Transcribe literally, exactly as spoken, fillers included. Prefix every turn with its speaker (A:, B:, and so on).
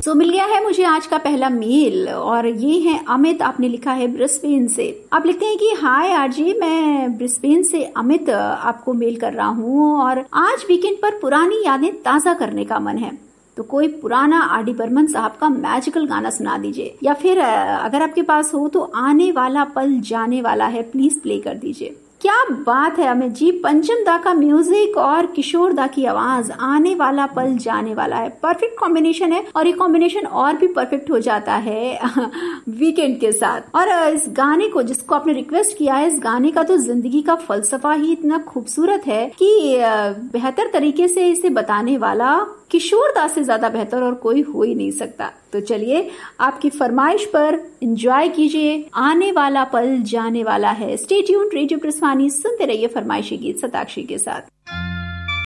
A: सो मिल गया है मुझे आज का पहला मेल और ये है अमित। आपने लिखा है ब्रिस्बेन से। आप लिखते हैं कि हाय आरजी, मैं ब्रिस्बेन से अमित आपको मेल कर रहा हूँ और आज वीकेंड पर पुरानी यादें ताजा करने का मन है, तो कोई पुराना आर डी बर्मन साहब का मैजिकल गाना सुना दीजिए, या फिर अगर आपके पास हो तो आने वाला पल जाने वाला है प्लीज प्ले कर दीजिए। क्या बात है अमित जी, पंचम दा का म्यूजिक और किशोर दा की आवाज, आने वाला पल जाने वाला है, परफेक्ट कॉम्बिनेशन है और ये कॉम्बिनेशन और भी परफेक्ट हो जाता है वीकेंड के साथ। और इस गाने को जिसको आपने रिक्वेस्ट किया है, इस गाने का तो जिंदगी का फलसफा ही इतना खूबसूरत है कि बेहतर तरीके से इसे बताने वाला किशोर दा से ज्यादा बेहतर और कोई हो ही नहीं सकता। तो चलिए आपकी फरमाइश पर एंजॉय कीजिए, आने वाला पल जाने वाला है। स्टे ट्यून्ड, रेडियो प्रस्थानी सुनते रहिए फरमाइशी गीत सताक्षी के साथ।